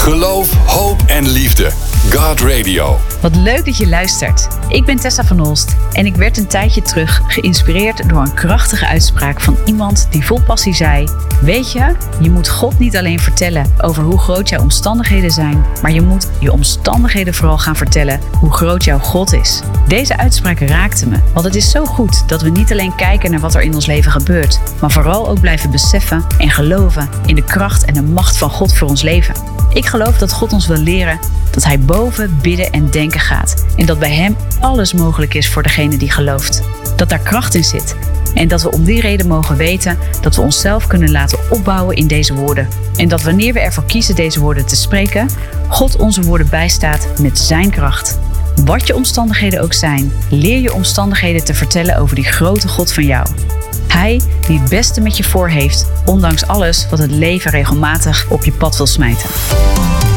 Geloof, hoop en liefde. God Radio. Wat leuk dat je luistert. Ik ben Tessa van Holst en ik werd een tijdje terug geïnspireerd door een krachtige uitspraak van iemand die vol passie zei: weet je, je moet God niet alleen vertellen over hoe groot jouw omstandigheden zijn, maar je moet je omstandigheden vooral gaan vertellen hoe groot jouw God is. Deze uitspraak raakte me, want het is zo goed dat we niet alleen kijken naar wat er in ons leven gebeurt, maar vooral ook blijven beseffen en geloven in de kracht en de macht van God voor ons leven. Ik geloof dat God ons wil leren dat Hij boven bidden en denken gaat en dat bij Hem alles mogelijk is voor degene die gelooft. Dat daar kracht in zit en dat we om die reden mogen weten dat we onszelf kunnen laten opbouwen in deze woorden. En dat wanneer we ervoor kiezen deze woorden te spreken, God onze woorden bijstaat met Zijn kracht. Wat je omstandigheden ook zijn, leer je omstandigheden te vertellen over die grote God van jou. Hij die het beste met je voor heeft, ondanks alles wat het leven regelmatig op je pad wil smijten.